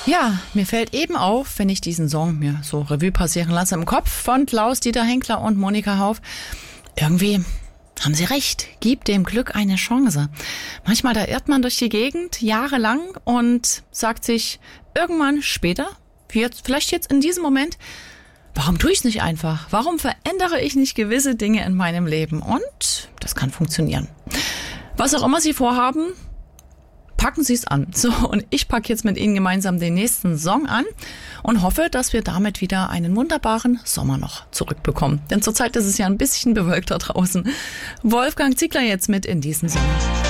Ja, mir fällt eben auf, wenn ich diesen Song mir so Revue passieren lasse im Kopf von Klaus-Dieter Henkler und Monika Hauf. Irgendwie haben sie recht. Gib dem Glück eine Chance. Manchmal da irrt man durch die Gegend jahrelang und sagt sich irgendwann später, vielleicht jetzt in diesem Moment, warum tue ich es nicht einfach? Warum verändere ich nicht gewisse Dinge in meinem Leben? Und das kann funktionieren. Was auch immer Sie vorhaben, packen Sie es an. So, und ich packe jetzt mit Ihnen gemeinsam den nächsten Song an und hoffe, dass wir damit wieder einen wunderbaren Sommer noch zurückbekommen. Denn zurzeit ist es ja ein bisschen bewölkt da draußen. Wolfgang Ziegler jetzt mit in diesem Sommer.